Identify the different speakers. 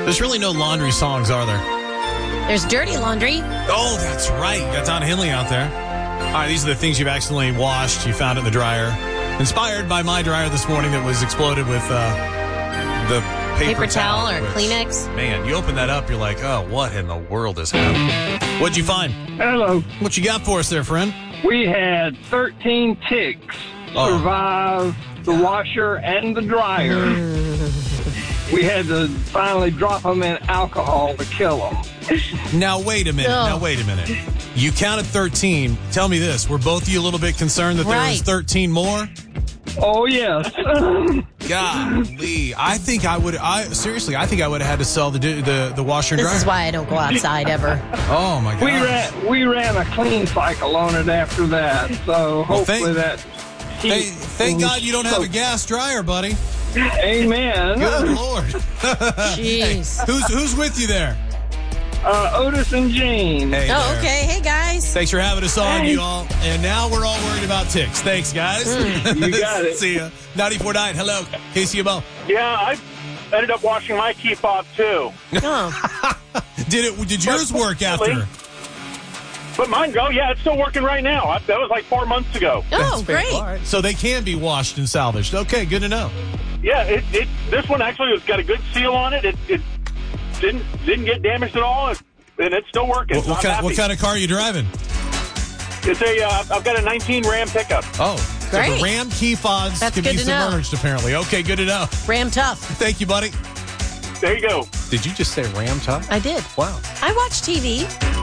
Speaker 1: There's really no laundry songs, are there?
Speaker 2: There's Dirty Laundry.
Speaker 1: Oh, that's right. You got Don Henley out there. All right, these are the things you've accidentally washed. You found it in the dryer. Inspired by my dryer this morning that was exploded with the paper
Speaker 2: towel or
Speaker 1: which,
Speaker 2: Kleenex.
Speaker 1: Man, you open that up, you're like, oh, what in the world is happening? What'd you find?
Speaker 3: Hello.
Speaker 1: What you got for us there, friend?
Speaker 3: We had 13 ticks survive the washer and the dryer. We had to finally drop them in alcohol to kill them.
Speaker 1: Now, wait a minute. You counted 13. Tell me this. Were both of you a little bit concerned that there was 13 more?
Speaker 3: Oh, yes.
Speaker 1: Golly. I think I would have had to sell the washer and dryer.
Speaker 2: This is why I don't go outside ever.
Speaker 1: Oh, my God.
Speaker 3: We ran a clean cycle on it after that, so hopefully
Speaker 1: Thank God you don't have a gas dryer, buddy.
Speaker 3: Amen.
Speaker 1: Good Lord.
Speaker 2: Jeez.
Speaker 1: Hey, who's with you there?
Speaker 3: Otis and Jane.
Speaker 1: Hey there.
Speaker 2: Okay. Hey, guys.
Speaker 1: Thanks for having us on, you all. And now we're all worried about ticks. Thanks, guys.
Speaker 3: You got it.
Speaker 1: See ya. 94.9. Hello. KCMO.
Speaker 4: Yeah, I ended up washing my key fob, too.
Speaker 2: Oh.
Speaker 1: Did yours work after?
Speaker 4: But mine go, yeah, it's still working right now. That was like 4 months ago.
Speaker 2: Oh, great.
Speaker 1: Right. So they can be washed and salvaged. Okay, good to know.
Speaker 4: Yeah, this one actually has got a good seal on it. It didn't get damaged at all, and it's still working.
Speaker 1: What kind of car are you driving?
Speaker 4: It's I've got a 19 Ram pickup.
Speaker 1: Oh,
Speaker 2: great.
Speaker 1: So the Ram key fobs
Speaker 2: That's
Speaker 1: can
Speaker 2: good
Speaker 1: be
Speaker 2: to know.
Speaker 1: submerged, apparently. Okay, good to know.
Speaker 2: Ram tough.
Speaker 1: Thank you, buddy.
Speaker 4: There you go.
Speaker 1: Did you just say Ram tough?
Speaker 2: I did.
Speaker 1: Wow.
Speaker 2: I watch TV.